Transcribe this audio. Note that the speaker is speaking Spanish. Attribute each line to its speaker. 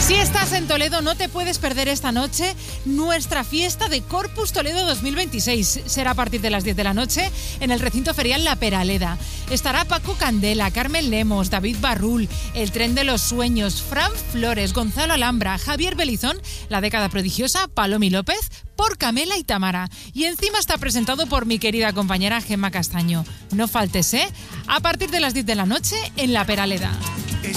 Speaker 1: Si estás en Toledo, no te puedes perder esta noche nuestra fiesta de Corpus Toledo 2026. Será a partir de las 10 de la noche en el recinto ferial La Peraleda. Estará Paco Candela, Carmen Lemos, David Barrul, El Tren de los Sueños, Fran Flores, Gonzalo Alhambra, Javier Belizón, La Década Prodigiosa, Palomi López, por Camela y Tamara. Y encima está presentado por mi querida compañera Gemma Castaño. No faltes, ¿eh? A partir de las 10 de la noche en La Peraleda.